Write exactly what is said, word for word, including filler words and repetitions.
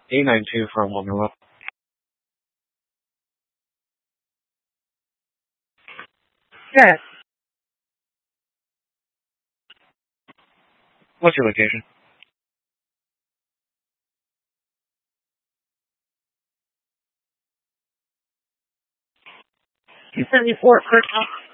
eight nine two from One Hello. Yeah. What's your location? two seventy-four Kirkhouse.